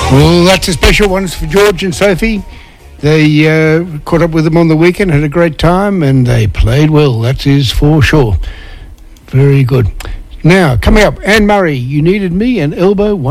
Well, that's a special one for George and Sophie. They caught up with them on the weekend, had a great time, and they played well. That is for sure. Very good. Now, coming up, Anne Murray, You Needed Me, and Elbow